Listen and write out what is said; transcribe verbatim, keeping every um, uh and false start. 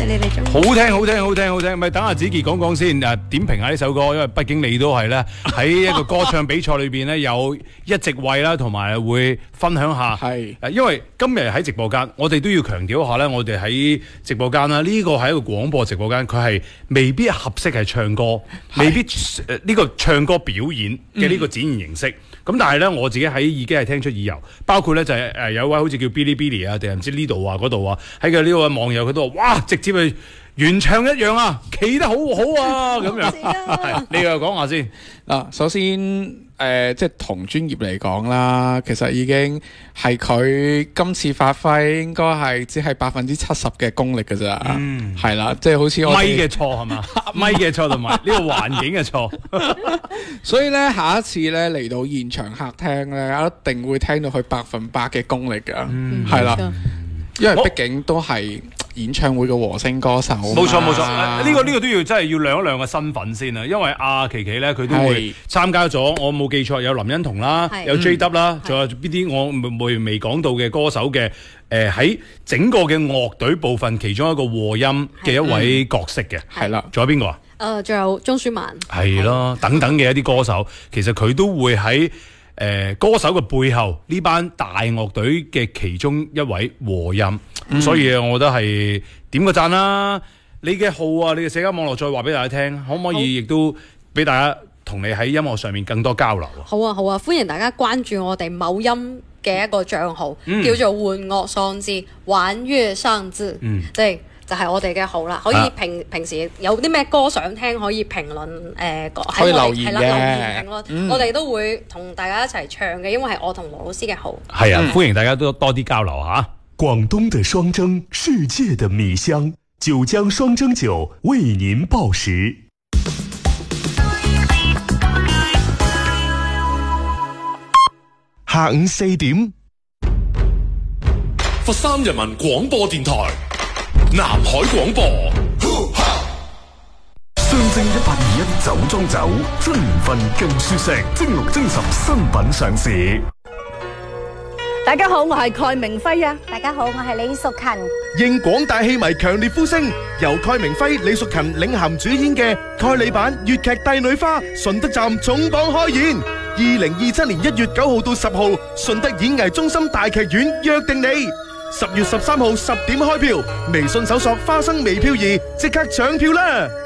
你哋中意。 好聽好聽好聽好聽，咪等阿子傑講講先誒，點評下呢首歌，因為畢竟你都係咧喺一個歌唱比賽裏邊咧有一席位啦，同埋會分享下。 係誒，因為今日喺直播間，我哋都要強調一下咧，我哋喺直播間啦，呢個係一個廣播直播間，佢係未必合適係唱歌，未必誒呢個唱歌表演嘅呢個展現形式。咁、嗯、但係咧，我自己喺耳機係聽出耳油，包括咧就係誒有位好似叫 Bilibili 啊，定係唔知呢度啊嗰度啊，喺佢呢個網友佢都話：哇，直接係原唱一樣啊，企得好好啊咁樣。係你又講下先嗱，首先誒、呃，即係同專業嚟講啦，其實已經係佢今次發揮應該係只係百分之七十嘅功力㗎咋，嗯，係啦，即係好似我咪嘅錯係嘛，咪嘅錯同埋呢個環境嘅錯， 所以咧下一次咧嚟到現場客廳咧，一定會聽到佢百分百嘅功力㗎，係啦、嗯，因為畢竟都係演唱會嘅和聲歌手， 冇錯冇錯，呢、這個呢、這個都要真係要亮一亮個身份先啊！因為阿琪琪咧，佢都會參加咗，我冇記錯有林欣彤啦，有 J W 啦，仲有邊啲我未未講到嘅歌手嘅誒喺整個嘅樂隊部分其中一個和音嘅一位角色嘅，係啦，仲有邊個啊？ 誒，仲有鍾舒漫，係咯，等等嘅一啲歌手，其實佢都會喺。誒、呃、歌手嘅背後呢班大樂隊嘅其中一位和音，咁、嗯、所以我覺得係點個讚啦！你嘅號啊，你嘅社交網絡再話俾大家聽，可唔可以亦都俾大家同你喺音樂上面更多交流啊？ 好啊好啊，歡迎大家關注我哋某音嘅一個賬號，嗯、叫做玩樂喪志，玩樂喪志，嗯，即係。就係我哋嘅號啦，可以平、啊、平時有啲咩歌想聽，可以評論誒， 可以留言嘅， 留言評論，嗯、我哋都會同大家一齊唱嘅，因為係我同羅老師嘅號。 係啊，嗯、歡迎大家都多啲交流嚇。 廣東的雙蒸，世界的米香，九江雙蒸酒為您報時。下午四點， 佛山人民廣播電台。南海廣播， 雙蒸一八二一酒莊酒，出年份更舒適，蒸六蒸十新品上市。 大家好，我係蓋明輝啊！ 大家好，我係李淑勤。 應廣大戲迷強烈呼聲，由蓋明輝、李淑勤領銜主演嘅蓋里版粵劇《帝女花》順德站重磅開演，二零二七年一月九號到十號，順德演藝中心大劇院約定你。十月十三號十點開票，微信搜索花生微票二，即刻搶票啦！